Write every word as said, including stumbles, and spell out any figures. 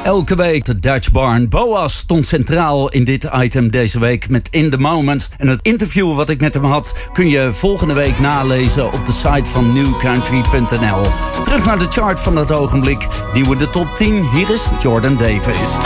Elke week de Dutch Barn. Boas stond centraal in dit item deze week met In The Moment. En het interview wat ik met hem had kun je volgende week nalezen op de site van new country punt n l. Terug naar de chart van het ogenblik. Nieuwe de top tien. Hier is Jordan Davis.